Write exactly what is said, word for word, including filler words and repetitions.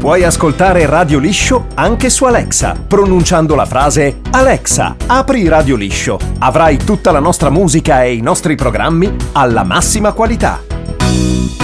Puoi ascoltare Radio Liscio anche su Alexa, pronunciando la frase Alexa, apri Radio Liscio. Avrai tutta la nostra musica e i nostri programmi alla massima qualità.